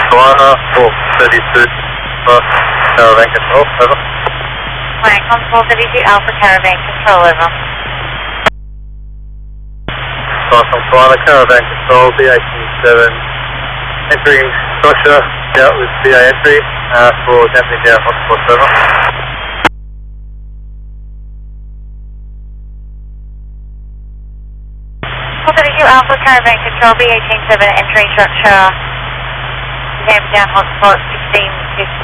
Solana, 432, Caravan Control, over. Wacom 432 Alpha Caravan Control, over. Solana, Caravan Control, BA27, entering structure, out with BA entry, for damping down hotspot, over. Alpha Caravan Control, B187 entering structure, damping down hotspot 1650.